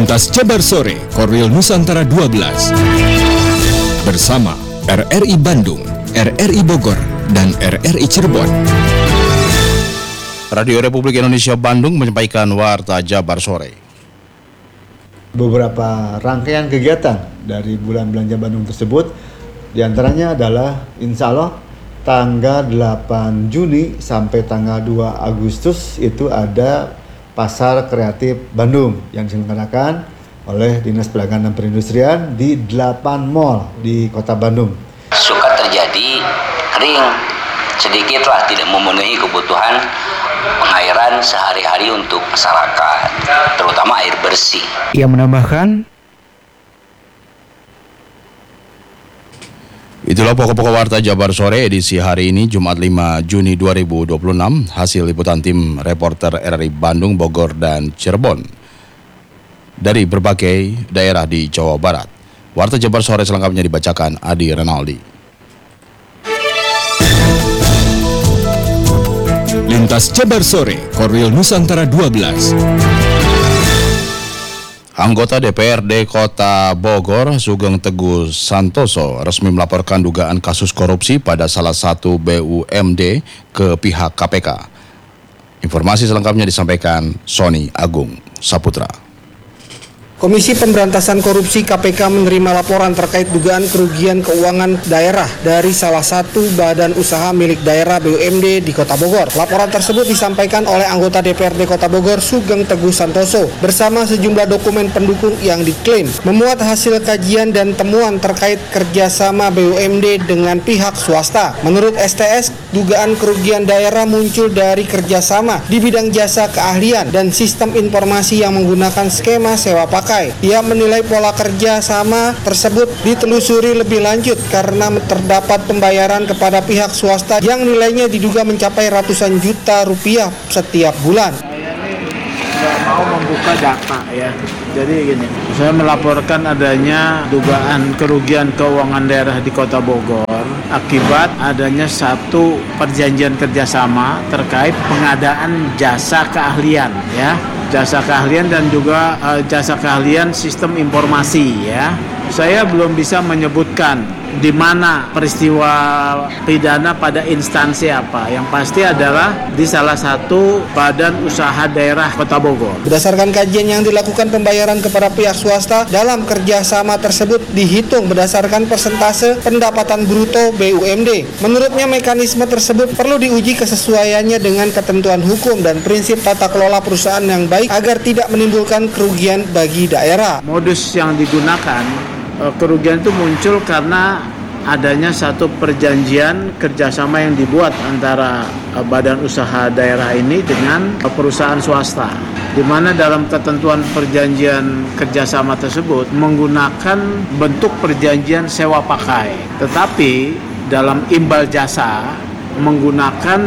Lintas Jabar Sore, Korwil Nusantara 12. Bersama RRI Bandung, RRI Bogor, dan RRI Cirebon. Radio Republik Indonesia Bandung menyampaikan Warta Jabar Sore. Beberapa rangkaian kegiatan dari bulan belanja Bandung tersebut, diantaranya adalah insya Allah tanggal 8 Juni sampai tanggal 2 Agustus itu ada Pasar Kreatif Bandung yang diselenggarakan oleh Dinas Perdagangan dan Perindustrian di 8 mall di Kota Bandung. Suka terjadi kering, sedikitlah tidak memenuhi kebutuhan pengairan sehari-hari untuk masyarakat, terutama air bersih. Ia menambahkan, itulah pokok-pokok Warta Jabar Sore edisi hari ini Jumat 5 Juni 2026, hasil liputan tim reporter RRI Bandung, Bogor, dan Cirebon dari berbagai daerah di Jawa Barat. Warta Jabar Sore selengkapnya dibacakan Adi Renaldi. Lintas Jabar Sore, Korwil Nusantara 12. Anggota DPRD Kota Bogor, Sugeng Teguh Santoso, resmi melaporkan dugaan kasus korupsi pada salah satu BUMD ke pihak KPK. Informasi selengkapnya disampaikan Sony Agung Saputra. Komisi Pemberantasan Korupsi KPK menerima laporan terkait dugaan kerugian keuangan daerah dari salah satu badan usaha milik daerah BUMD di Kota Bogor. Laporan tersebut disampaikan oleh anggota DPRD Kota Bogor Sugeng Teguh Santoso bersama sejumlah dokumen pendukung yang diklaim memuat hasil kajian dan temuan terkait kerjasama BUMD dengan pihak swasta. Menurut STS, dugaan kerugian daerah muncul dari kerjasama di bidang jasa keahlian dan sistem informasi yang menggunakan skema sewa pakai. Ia menilai pola kerja sama tersebut ditelusuri lebih lanjut karena terdapat pembayaran kepada pihak swasta yang nilainya diduga mencapai ratusan juta rupiah setiap bulan. Saya ini nggak mau membuka data ya. Jadi gini, saya melaporkan adanya dugaan kerugian keuangan daerah di Kota Bogor akibat adanya satu perjanjian kerjasama terkait pengadaan jasa keahlian ya. Jasa keahlian dan juga jasa keahlian sistem informasi ya. Saya belum bisa menyebutkan di mana peristiwa pidana pada instansi apa. Yang pasti adalah di salah satu badan usaha daerah Kota Bogor. Berdasarkan kajian yang dilakukan, pembayaran kepada pihak swasta dalam kerjasama tersebut dihitung berdasarkan persentase pendapatan bruto BUMD. Menurutnya mekanisme tersebut perlu diuji kesesuaiannya dengan ketentuan hukum dan prinsip tata kelola perusahaan yang baik agar tidak menimbulkan kerugian bagi daerah. Modus yang digunakan, kerugian itu muncul karena adanya satu perjanjian kerjasama yang dibuat antara badan usaha daerah ini dengan perusahaan swasta, di mana dalam ketentuan perjanjian kerjasama tersebut menggunakan bentuk perjanjian sewa pakai, tetapi dalam imbal jasa menggunakan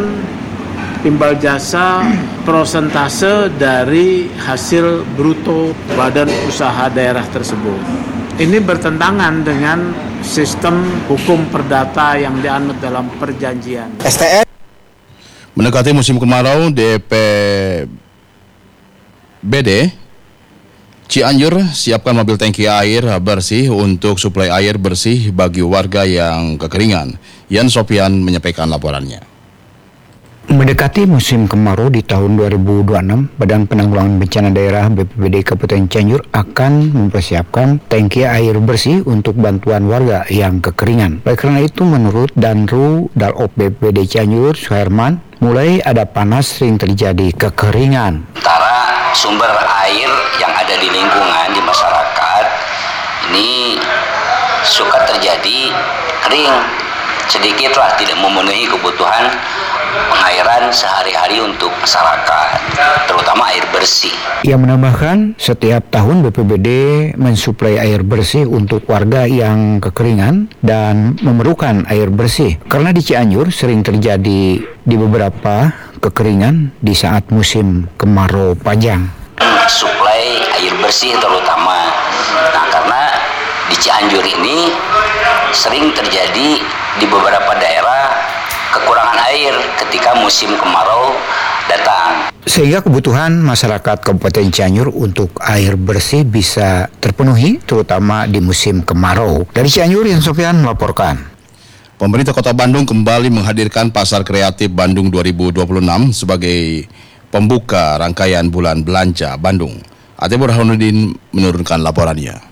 imbal jasa prosentase dari hasil bruto badan usaha daerah tersebut. Ini bertentangan dengan sistem hukum perdata yang dianut dalam perjanjian. STS Mendekati musim kemarau, DPBD Cianjur siapkan mobil tangki air bersih untuk suplai air bersih bagi warga yang kekeringan. Yan Sofian menyampaikan laporannya. mendekati musim kemarau di tahun 2026, Badan Penanggulangan Bencana Daerah BPBD Kabupaten Cianjur akan mempersiapkan tangki air bersih untuk bantuan warga yang kekeringan. Oleh karena itu, menurut Danru Dalop BPBD Cianjur, Suherman, mulai ada panas sering terjadi kekeringan. Antara sumber air yang ada di lingkungan di masyarakat ini suka terjadi kering, sedikitlah tidak memenuhi kebutuhan pengairan sehari-hari untuk masyarakat, terutama air bersih. Ia menambahkan, setiap tahun BPBD mensuplai air bersih untuk warga yang kekeringan dan memerlukan air bersih. Karena di Cianjur sering terjadi di beberapa kekeringan di saat musim kemarau panjang. Suplai air bersih terutama. Nah, karena di Cianjur ini sering terjadi di beberapa daerah kekurangan air ketika musim kemarau datang. Sehingga kebutuhan masyarakat Kabupaten Cianjur untuk air bersih bisa terpenuhi, terutama di musim kemarau. Dari Cianjur, Yan Sofyan melaporkan. Pemerintah Kota Bandung kembali menghadirkan Pasar Kreatif Bandung 2026 sebagai pembuka rangkaian bulan belanja Bandung. Ate Burhanuddin menurunkan laporannya.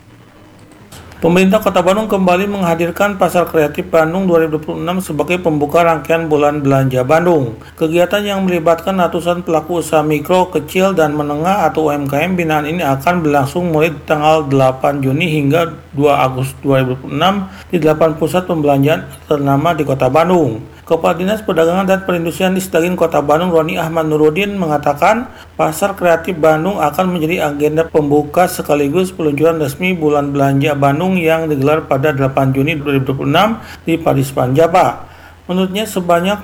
Pemerintah Kota Bandung kembali menghadirkan Pasar Kreatif Bandung 2026 sebagai pembuka rangkaian bulan belanja Bandung. Kegiatan yang melibatkan ratusan pelaku usaha mikro, kecil, dan menengah atau UMKM binaan ini akan berlangsung mulai tanggal 8 Juni hingga 2 Agustus 2026 di 8 pusat pembelanjaan ternama di Kota Bandung. Kepala Dinas Perdagangan dan Perindustrian di Sdagin Kota Bandung, Roni Ahmad Nuruddin, mengatakan Pasar Kreatif Bandung akan menjadi agenda pembuka sekaligus peluncuran resmi bulan belanja Bandung yang digelar pada 8 Juni 2026 di Parispan, Jaba. Menurutnya sebanyak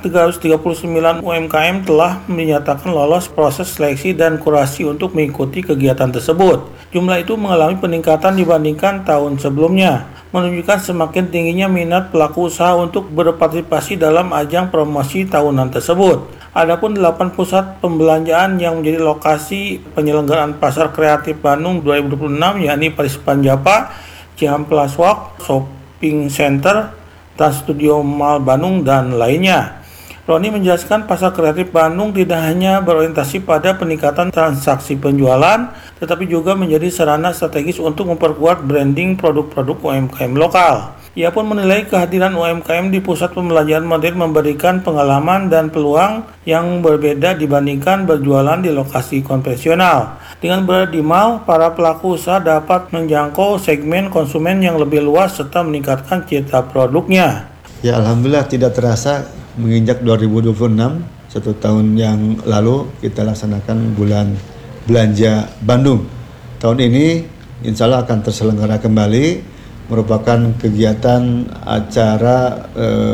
339 UMKM telah dinyatakan lolos proses seleksi dan kurasi untuk mengikuti kegiatan tersebut. Jumlah itu mengalami peningkatan dibandingkan tahun sebelumnya, menunjukkan semakin tingginya minat pelaku usaha untuk berpartisipasi dalam ajang promosi tahunan tersebut. Adapun 8 pusat pembelanjaan yang menjadi lokasi penyelenggaraan Pasar Kreatif Bandung 2026 yakni Parispan Japa, Cihampelas Walk, Shopping Center, Trans Studio Mall Bandung, dan lainnya. Roni menjelaskan Pasar Kreatif Bandung tidak hanya berorientasi pada peningkatan transaksi penjualan, tetapi juga menjadi sarana strategis untuk memperkuat branding produk-produk UMKM lokal. Ia pun menilai kehadiran UMKM di pusat pembelanjaan modern memberikan pengalaman dan peluang yang berbeda dibandingkan berjualan di lokasi konvensional. Dengan berada di mall, para pelaku usaha dapat menjangkau segmen konsumen yang lebih luas serta meningkatkan citra produknya. Ya, alhamdulillah tidak terasa menginjak 2026, 1 tahun yang lalu kita laksanakan bulan belanja Bandung. Tahun ini insya Allah akan terselenggara kembali, merupakan kegiatan acara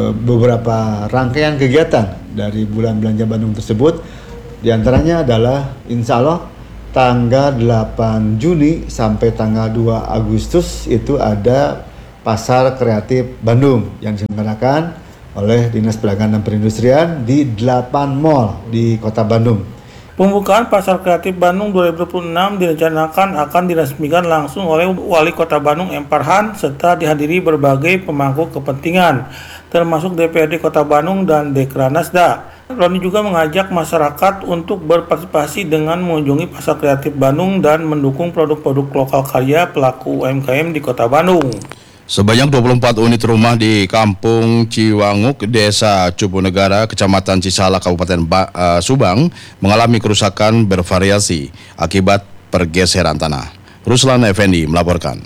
beberapa rangkaian kegiatan dari bulan belanja Bandung tersebut. Di antaranya adalah insya Allah tanggal 8 Juni sampai tanggal 2 Agustus itu ada Pasar Kreatif Bandung yang diselenggarakan oleh Dinas Perdagangan dan Perindustrian di 8 mall di Kota Bandung. Pembukaan Pasar Kreatif Bandung 2026 direncanakan akan diresmikan langsung oleh Wali Kota Bandung M. Farhan serta dihadiri berbagai pemangku kepentingan, termasuk DPRD Kota Bandung dan Dekranasda. Roni juga mengajak masyarakat untuk berpartisipasi dengan mengunjungi Pasar Kreatif Bandung dan mendukung produk-produk lokal karya pelaku UMKM di Kota Bandung. Sebanyak 24 unit rumah di Kampung Ciwanguk, Desa Cupu Negara, Kecamatan Cisala, Kabupaten Subang mengalami kerusakan bervariasi akibat pergeseran tanah. Ruslan Effendi melaporkan.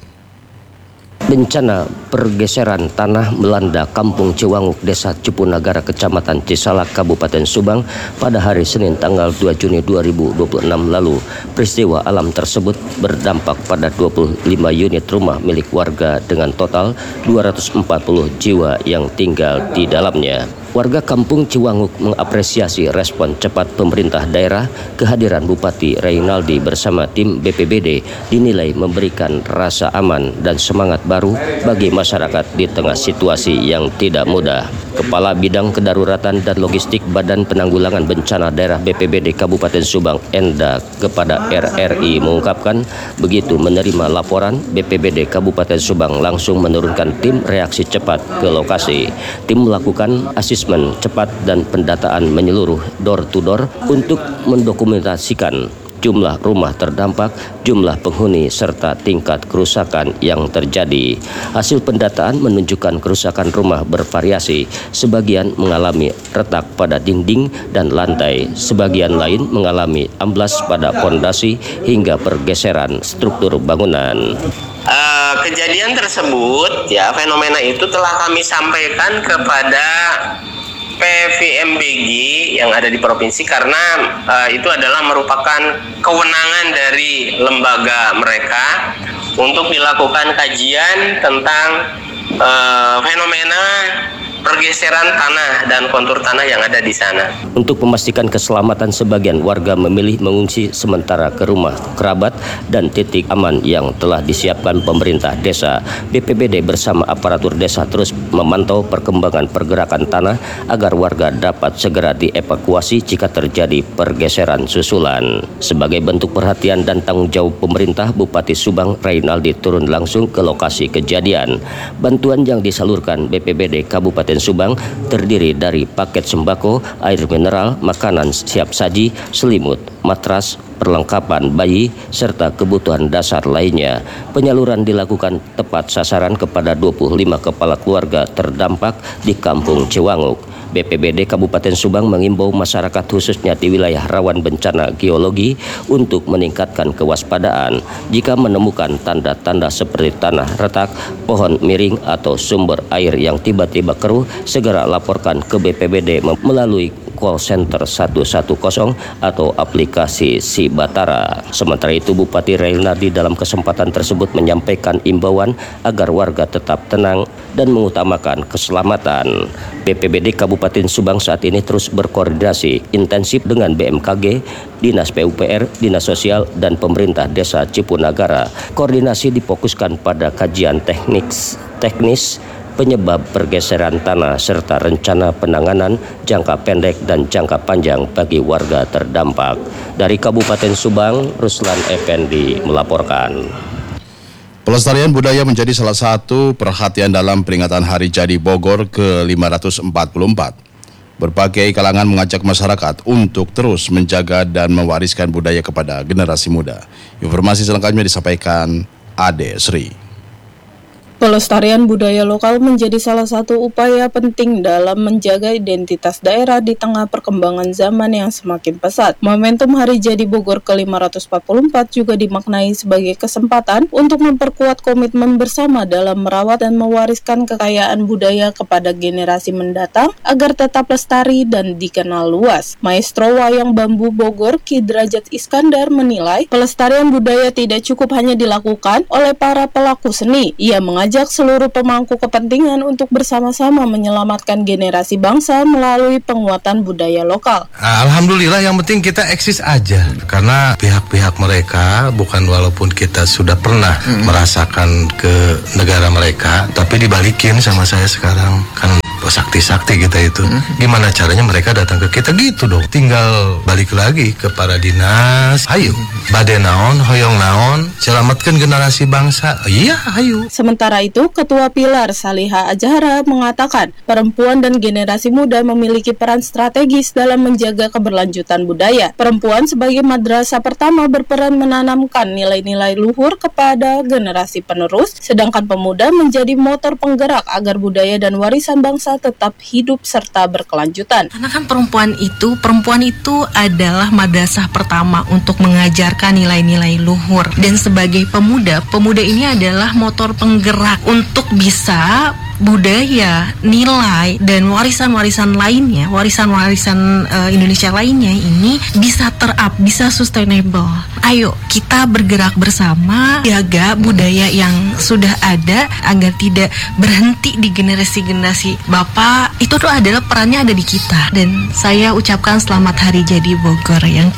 Bencana pergeseran tanah melanda Kampung Ciwanguk, Desa Cupu Negara, Kecamatan Cisala, Kabupaten Subang pada hari Senin tanggal 2 Juni 2026 lalu. Peristiwa alam tersebut berdampak pada 25 unit rumah milik warga dengan total 240 jiwa yang tinggal di dalamnya. Warga Kampung Ciwanguk mengapresiasi respon cepat pemerintah daerah. Kehadiran Bupati Reynaldi bersama tim BPBD dinilai memberikan rasa aman dan semangat baru bagi masyarakat di tengah situasi yang tidak mudah. Kepala Bidang Kedaruratan dan Logistik Badan Penanggulangan Bencana Daerah BPBD Kabupaten Subang, Enda kepada RRI mengungkapkan, begitu menerima laporan, BPBD Kabupaten Subang langsung menurunkan tim reaksi cepat ke lokasi. Tim melakukan asesmen cepat dan pendataan menyeluruh door to door untuk mendokumentasikan jumlah rumah terdampak, jumlah penghuni, serta tingkat kerusakan yang terjadi. Hasil pendataan menunjukkan kerusakan rumah bervariasi. Sebagian mengalami retak pada dinding dan lantai, sebagian lain mengalami amblas pada fondasi hingga pergeseran struktur bangunan. Kejadian tersebut, ya, fenomena itu telah kami sampaikan kepada PVMBG yang ada di provinsi karena itu adalah merupakan kewenangan dari lembaga mereka untuk dilakukan kajian tentang fenomena pergeseran tanah dan kontur tanah yang ada di sana. Untuk memastikan keselamatan, sebagian warga memilih mengungsi sementara ke rumah kerabat dan titik aman yang telah disiapkan pemerintah desa. BPBD bersama aparatur desa terus memantau perkembangan pergerakan tanah agar warga dapat segera dievakuasi jika terjadi pergeseran susulan. Sebagai bentuk perhatian dan tanggung jawab pemerintah, Bupati Subang Reynaldi turun langsung ke lokasi kejadian. Bantuan yang disalurkan BPBD Kabupaten Subang terdiri dari paket sembako, air mineral, makanan siap saji, selimut, matras, perlengkapan bayi, serta kebutuhan dasar lainnya. Penyaluran dilakukan tepat sasaran kepada 25 kepala keluarga terdampak di Kampung Ciwanguk. BPBD Kabupaten Subang mengimbau masyarakat khususnya di wilayah rawan bencana geologi untuk meningkatkan kewaspadaan. Jika menemukan tanda-tanda seperti tanah retak, pohon miring, atau sumber air yang tiba-tiba keruh, segera laporkan ke BPBD melalui call center 110 atau aplikasi Si Batara. Sementara itu, Bupati Reynaldi dalam kesempatan tersebut menyampaikan imbauan agar warga tetap tenang dan mengutamakan keselamatan. BPBD Kabupaten Subang saat ini terus berkoordinasi intensif dengan BMKG, Dinas PUPR, Dinas Sosial, dan pemerintah Desa Cipunagara. Koordinasi difokuskan pada kajian teknis penyebab pergeseran tanah serta rencana penanganan jangka pendek dan jangka panjang bagi warga terdampak. Dari Kabupaten Subang, Ruslan Effendi melaporkan. Pelestarian budaya menjadi salah satu perhatian dalam peringatan Hari Jadi Bogor ke-544. Berbagai kalangan mengajak masyarakat untuk terus menjaga dan mewariskan budaya kepada generasi muda. Informasi selengkapnya disampaikan Ade Sri. Pelestarian budaya lokal menjadi salah satu upaya penting dalam menjaga identitas daerah di tengah perkembangan zaman yang semakin pesat. Momentum Hari Jadi Bogor ke-544 juga dimaknai sebagai kesempatan untuk memperkuat komitmen bersama dalam merawat dan mewariskan kekayaan budaya kepada generasi mendatang agar tetap lestari dan dikenal luas. Maestro Wayang Bambu Bogor, Ki Derajat Iskandar menilai pelestarian budaya tidak cukup hanya dilakukan oleh para pelaku seni. Ia mengajak seluruh pemangku kepentingan untuk bersama-sama menyelamatkan generasi bangsa melalui penguatan budaya lokal. Alhamdulillah, yang penting kita eksis aja, karena pihak-pihak mereka bukan, walaupun kita sudah pernah merasakan ke negara mereka, tapi dibalikin sama saya sekarang, kan sakti-sakti kita itu. Gimana caranya mereka datang ke kita gitu dong. Tinggal balik lagi ke para dinas. Ayo, bade naon, hoyong naon, selamatkan generasi bangsa. Iya, ayo. Sementara itu, Ketua Pilar Saliha Ajahara mengatakan perempuan dan generasi muda memiliki peran strategis dalam menjaga keberlanjutan budaya. Perempuan sebagai madrasah pertama berperan menanamkan nilai-nilai luhur kepada generasi penerus, sedangkan pemuda menjadi motor penggerak agar budaya dan warisan bangsa tetap hidup serta berkelanjutan. Karena kan perempuan itu adalah madrasah pertama untuk mengajarkan nilai-nilai luhur, dan sebagai pemuda ini adalah motor penggerak untuk bisa budaya, nilai, dan warisan-warisan lainnya, warisan-warisan Indonesia lainnya ini bisa bisa sustainable. Ayo kita bergerak bersama, jaga budaya yang sudah ada agar tidak berhenti di generasi-generasi Bapak. Itu tuh adalah perannya ada di kita. Dan saya ucapkan selamat Hari Jadi Bogor yang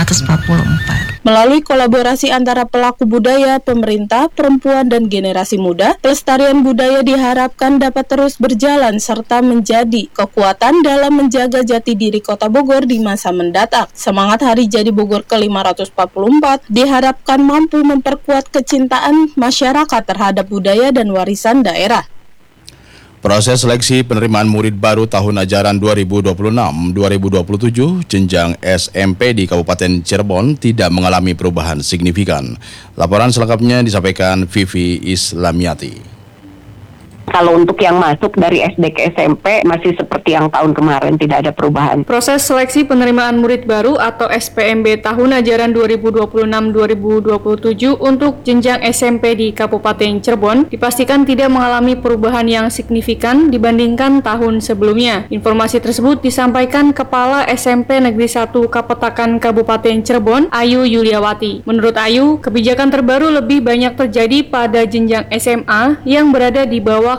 ke-544. Melalui kolaborasi antara pelaku budaya, pemerintah, perempuan, dan generasi muda, pelestarian budaya diharapkan dapat terus berjalan serta menjadi kekuatan dalam menjaga jati diri Kota Bogor di masa mendatang. Semangat Hari Jadi Bogor ke-544 diharapkan mampu memperkuat kecintaan masyarakat terhadap budaya dan warisan daerah. Proses seleksi penerimaan murid baru tahun ajaran 2026-2027 jenjang SMP di Kabupaten Cirebon tidak mengalami perubahan signifikan. Laporan selengkapnya disampaikan Vivi Islamiati. Kalau untuk yang masuk dari SD ke SMP masih seperti yang tahun kemarin, tidak ada perubahan. Proses seleksi penerimaan murid baru atau SPMB tahun ajaran 2026-2027 untuk jenjang SMP di Kabupaten Cirebon dipastikan tidak mengalami perubahan yang signifikan dibandingkan tahun sebelumnya. Informasi tersebut disampaikan Kepala SMP Negeri 1 Kapetakan Kabupaten Cirebon, Ayu Yuliawati. Menurut Ayu, kebijakan terbaru lebih banyak terjadi pada jenjang SMA yang berada di bawah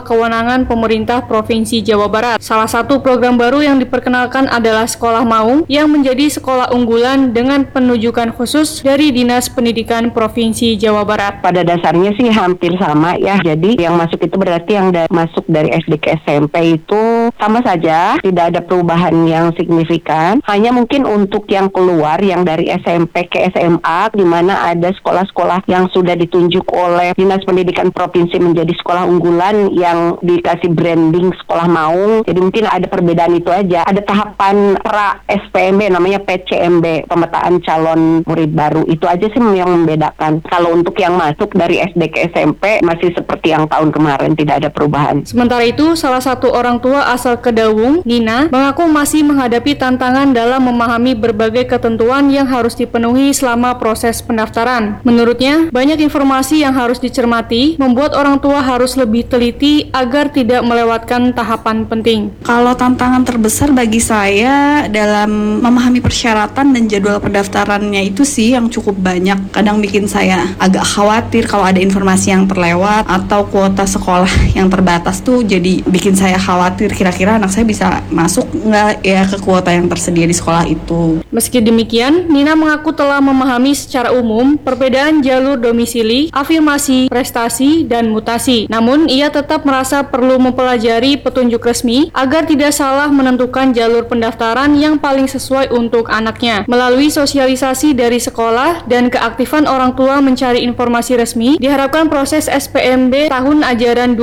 bawah kewenangan pemerintah Provinsi Jawa Barat. Salah satu program baru yang diperkenalkan adalah Sekolah Maung yang menjadi sekolah unggulan dengan penunjukan khusus dari Dinas Pendidikan Provinsi Jawa Barat. Pada dasarnya sih hampir sama ya. Jadi yang masuk itu berarti yang masuk dari SD ke SMP itu sama saja, tidak ada perubahan yang signifikan. Hanya mungkin untuk yang keluar yang dari SMP ke SMA, di mana ada sekolah-sekolah yang sudah ditunjuk oleh Dinas Pendidikan Provinsi menjadi sekolah unggulan yang dikasih branding Sekolah Maung. Jadi mungkin ada perbedaan itu aja. Ada tahapan pra SPMB namanya PCMB, pemetaan calon murid baru. Itu aja sih yang membedakan. Kalau untuk yang masuk dari SD ke SMP masih seperti yang tahun kemarin, tidak ada perubahan. Sementara itu, salah satu orang tua asal Kedawung, Nina, mengaku masih menghadapi tantangan dalam memahami berbagai ketentuan yang harus dipenuhi selama proses pendaftaran. Menurutnya, banyak informasi yang harus dicermati, membuat orang tua harus lebih teliti agar tidak melewatkan tahapan penting. Kalau tantangan terbesar bagi saya dalam memahami persyaratan dan jadwal pendaftarannya itu sih yang cukup banyak. Kadang bikin saya agak khawatir kalau ada informasi yang terlewat atau kuota sekolah yang terbatas tuh jadi bikin saya khawatir kira-kira anak saya bisa masuk nggak ya ke kuota yang tersedia di sekolah itu. Meski demikian, Nina mengaku telah memahami secara umum perbedaan jalur domisili, afirmasi, prestasi, dan mutasi. Namun, ia tetap merasa perlu mempelajari petunjuk resmi agar tidak salah menentukan jalur pendaftaran yang paling sesuai untuk anaknya. Melalui sosialisasi dari sekolah dan keaktifan orang tua mencari informasi resmi, diharapkan proses SPMB tahun ajaran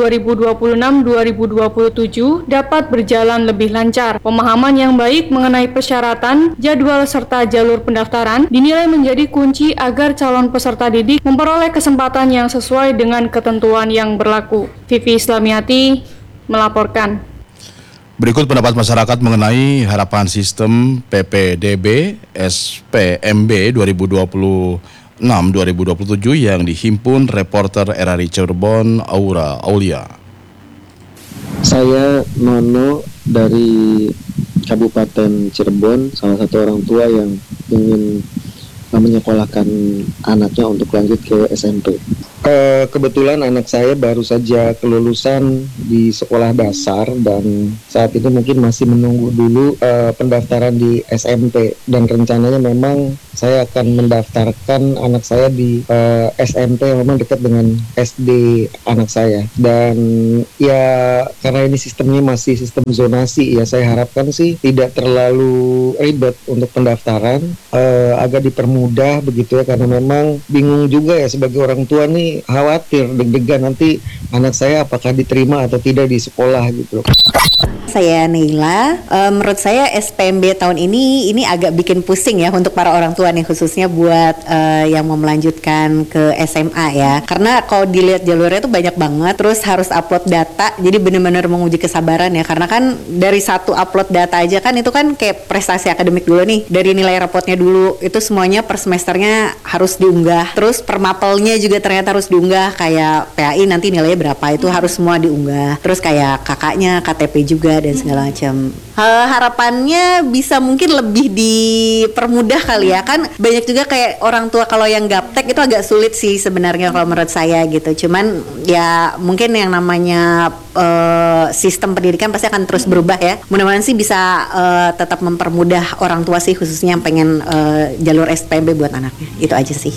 2026-2027 dapat berjalan lebih lancar. Pemahaman yang baik mengenai persyaratan, jadwal, serta jalur pendaftaran dinilai menjadi kunci agar calon peserta didik memperoleh kesempatan yang sesuai dengan ketentuan yang berlaku. Vivi Islamiati melaporkan. Berikut pendapat masyarakat mengenai harapan sistem PPDB SPMB 2026-2027 yang dihimpun reporter RRI Cirebon Aura Aulia. Saya Nono dari Kabupaten Cirebon, salah satu orang tua yang ingin menyekolahkan anaknya untuk lanjut ke SMP. Kebetulan anak saya baru saja kelulusan di sekolah dasar dan saat ini mungkin masih menunggu dulu pendaftaran di SMP, dan rencananya memang saya akan mendaftarkan anak saya di SMP yang memang dekat dengan SD anak saya. Dan ya karena ini sistemnya masih sistem zonasi, ya saya harapkan sih tidak terlalu ribet untuk pendaftaran, agak dipermudah begitu ya, karena memang bingung juga ya sebagai orang tua nih, khawatir, deg-degan nanti anak saya apakah diterima atau tidak di sekolah gitu. Saya Neila, menurut saya SPMB tahun ini agak bikin pusing ya untuk para orang tua nih, khususnya buat yang mau melanjutkan ke SMA ya. Karena kalau dilihat jalurnya tuh banyak banget, terus harus upload data, jadi benar-benar menguji kesabaran ya. Karena kan dari satu upload data aja kan itu kan kayak prestasi akademik dulu nih, dari nilai rapotnya dulu, itu semuanya per semesternya harus diunggah. Terus per mapelnya juga ternyata harus diunggah, kayak PAI nanti nilainya berapa, itu harus semua diunggah. Terus kayak kakaknya, KTP juga, dan segala macam. Harapannya bisa mungkin lebih dipermudah kali ya, kan banyak juga kayak orang tua kalau yang gaptek itu agak sulit sih sebenarnya kalau menurut saya gitu. Cuman ya mungkin yang namanya sistem pendidikan pasti akan terus berubah ya. Mudah-mudahan sih bisa tetap mempermudah orang tua sih, khususnya yang pengen jalur SPMB buat anaknya. Itu aja sih.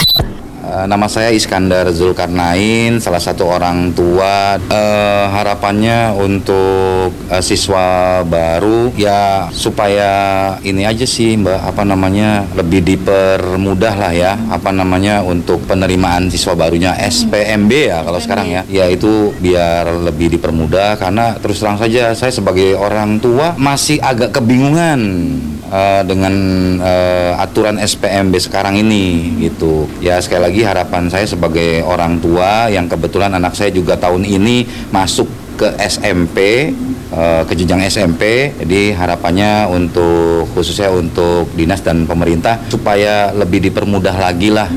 Nama saya Iskandar Zulkarnain, salah satu orang tua. Harapannya untuk siswa baru ya supaya ini aja sih Mbak, lebih dipermudah lah ya, untuk penerimaan siswa barunya SPMB ya kalau sekarang ya itu biar lebih dipermudah, karena terus terang saja saya sebagai orang tua masih agak kebingungan dengan aturan SPMB sekarang ini gitu. Ya sekali lagi harapan saya sebagai orang tua yang kebetulan anak saya juga tahun ini masuk ke SMP, ke jenjang SMP. Jadi harapannya khususnya untuk dinas dan pemerintah supaya lebih dipermudah lagi lah.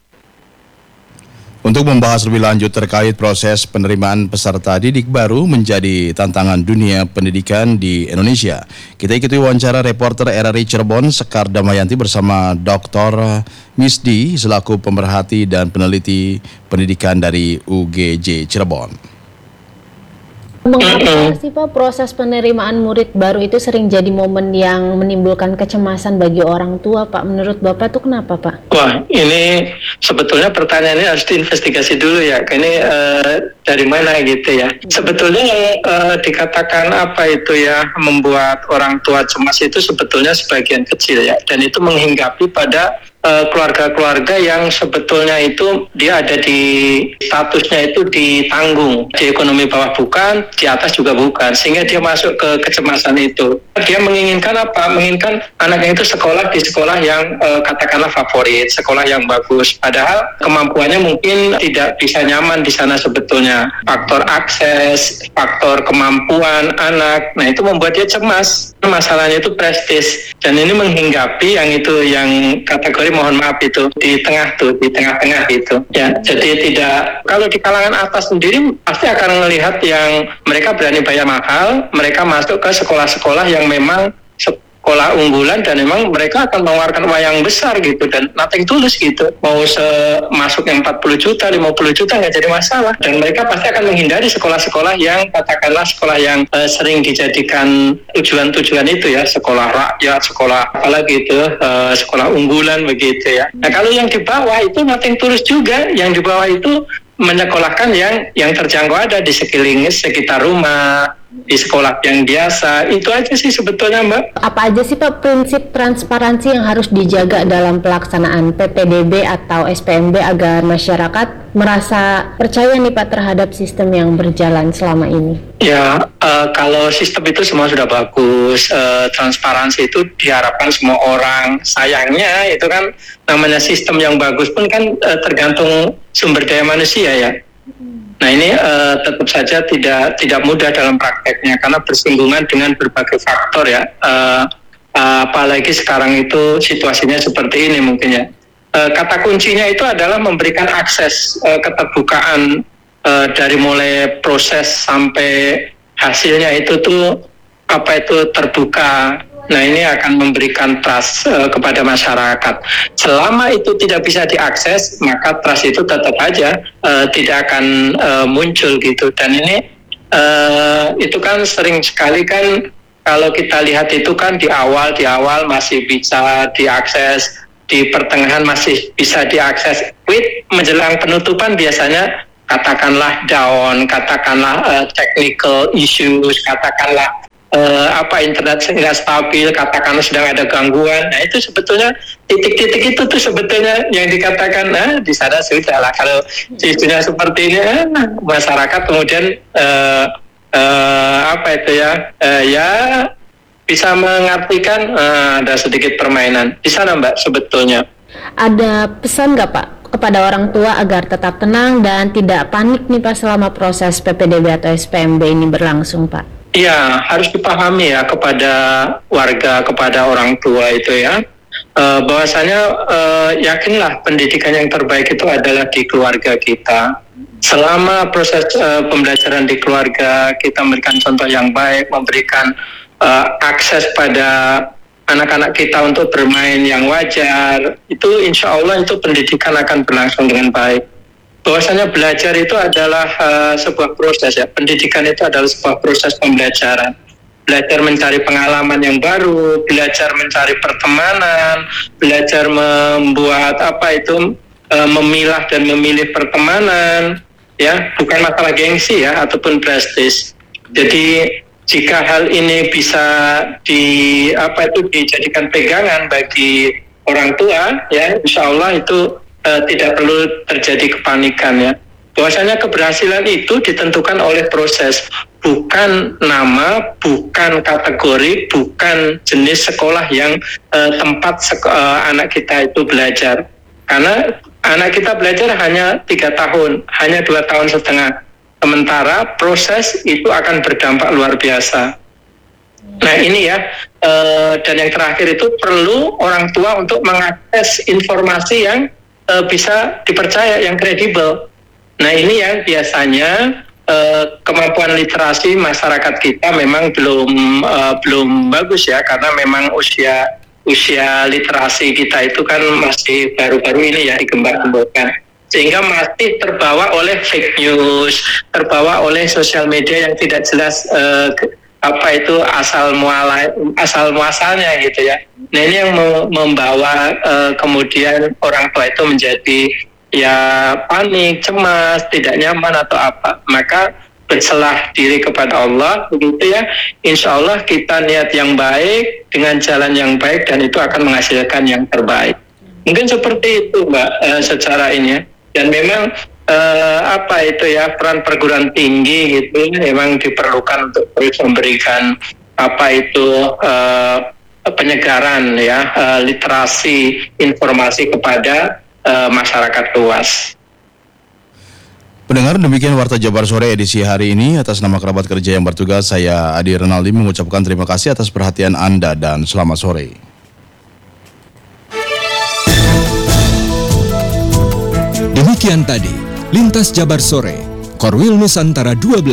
Untuk membahas lebih lanjut terkait proses penerimaan peserta didik baru menjadi tantangan dunia pendidikan di Indonesia, kita ikuti wawancara reporter RRI Cirebon Sekar Damayanti bersama Dr. Misdi selaku pemerhati dan peneliti pendidikan dari UGJ Cirebon. Mengapa sih Pak proses penerimaan murid baru itu sering jadi momen yang menimbulkan kecemasan bagi orang tua Pak? Menurut Bapak tuh kenapa Pak? Wah, ini sebetulnya pertanyaannya harus diinvestigasi dulu ya. Ini dari mana gitu ya. Sebetulnya yang dikatakan apa itu ya membuat orang tua cemas itu sebetulnya sebagian kecil ya. Dan itu menghinggapi pada keluarga-keluarga yang sebetulnya itu dia ada di statusnya itu ditanggung, di ekonomi bawah bukan, di atas juga bukan, sehingga dia masuk ke kecemasan itu. Dia menginginkan apa? Menginginkan anaknya itu sekolah di sekolah yang katakanlah favorit, sekolah yang bagus, padahal kemampuannya mungkin tidak bisa nyaman di sana sebetulnya. Faktor akses, faktor kemampuan anak, nah itu membuat dia cemas. Masalahnya itu prestis, dan ini menghinggapi yang itu yang kategori mohon maaf itu di tengah-tengah gitu ya. Jadi tidak, kalau di kalangan atas sendiri pasti akan melihat yang mereka berani bayar mahal, mereka masuk ke sekolah-sekolah yang memang sekolah unggulan dan memang mereka akan mengeluarkan uang yang besar gitu dan nothing tulus gitu. Mau masuk yang 40 juta, 50 juta nggak jadi masalah, dan mereka pasti akan menghindari sekolah-sekolah yang katakanlah sekolah yang sering dijadikan tujuan-tujuan itu ya, sekolah rakyat, sekolah apalagi itu sekolah unggulan begitu ya. Nah kalau yang di bawah itu nothing tulus juga, yang di bawah itu menyekolahkan yang terjangkau ada di sekitar rumah, di sekolah yang biasa. Itu aja sih sebetulnya Mbak. Apa aja sih Pak prinsip transparansi yang harus dijaga dalam pelaksanaan PPDB atau SPMB agar masyarakat merasa percaya nih Pak terhadap sistem yang berjalan selama ini? Ya, kalau sistem itu semua sudah bagus, transparansi itu diharapkan semua orang. Sayangnya itu kan namanya sistem yang bagus pun kan tergantung sumber daya manusia ya. Nah ini tetap saja tidak mudah dalam prakteknya karena bersinggungan dengan berbagai faktor ya. Apalagi sekarang itu situasinya seperti ini mungkin ya. Kata kuncinya itu adalah memberikan akses keterbukaan dari mulai proses sampai hasilnya itu tuh terbuka. Nah ini akan memberikan trust kepada masyarakat. Selama itu tidak bisa diakses, maka trust itu tetap aja tidak akan muncul gitu. Dan ini itu kan sering sekali kan kalau kita lihat itu kan di awal masih bisa diakses, di pertengahan masih bisa diakses. Menjelang penutupan biasanya katakanlah down, katakanlah technical issues, katakanlah internet nggak stabil, katakanlah sedang ada gangguan. Nah itu sebetulnya titik-titik itu tuh sebetulnya yang dikatakan di sana sudah lah kalau situasinya seperti ini masyarakat kemudian ya bisa mengartikan ada sedikit permainan di sana Mbak sebetulnya. Ada pesan nggak Pak kepada orang tua agar tetap tenang dan tidak panik nih Pak selama proses PPDB atau SPMB ini berlangsung Pak? Ya, harus dipahami ya kepada warga, kepada orang tua itu ya, bahwasanya yakinlah pendidikan yang terbaik itu adalah di keluarga kita. Selama proses pembelajaran di keluarga, kita memberikan contoh yang baik, memberikan akses pada anak-anak kita untuk bermain yang wajar, itu insya Allah itu pendidikan akan berlangsung dengan baik. Bahwasanya belajar itu adalah sebuah proses ya, pendidikan itu adalah sebuah proses pembelajaran. Belajar mencari pengalaman yang baru, belajar mencari pertemanan, belajar membuat memilah dan memilih pertemanan, ya bukan masalah gengsi ya ataupun prestis. Jadi jika hal ini bisa dijadikan pegangan bagi orang tua, ya insya Allah itu tidak perlu terjadi kepanikan ya. Bahwasanya keberhasilan itu ditentukan oleh proses, bukan nama, bukan kategori, bukan jenis sekolah yang tempat anak kita itu belajar. Karena anak kita belajar hanya 3 tahun, hanya 2,5 tahun. Sementara proses itu akan berdampak luar biasa. Nah ini ya, dan yang terakhir itu perlu orang tua untuk mengakses informasi yang bisa dipercaya, yang kredibel. Nah ini yang biasanya kemampuan literasi masyarakat kita memang belum bagus ya, karena memang usia literasi kita itu kan masih baru-baru ini ya digembar-gemborkan. sehingga masih terbawa oleh fake news, terbawa oleh sosial media yang tidak jelas asal muasalnya gitu ya. Nah ini yang membawa kemudian orang tua itu menjadi ya panik, cemas, tidak nyaman atau apa. Maka berserah diri kepada Allah begitu ya. Insya Allah kita niat yang baik dengan jalan yang baik dan itu akan menghasilkan yang terbaik. Mungkin seperti itu Mbak secara ini ya. Dan memang peran perguruan tinggi gitu memang diperlukan untuk terus memberikan penyegaran ya, literasi informasi kepada masyarakat luas. Pendengar, demikian Warta Jabar Sore edisi hari ini. Atas nama kerabat kerja yang bertugas, saya Adi Renaldi mengucapkan terima kasih atas perhatian Anda dan selamat sore. Demikian tadi Lintas Jabar Sore, Korwil Nusantara 12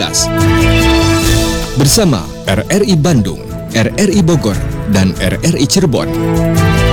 bersama RRI Bandung, RRI Bogor, dan RRI Cirebon.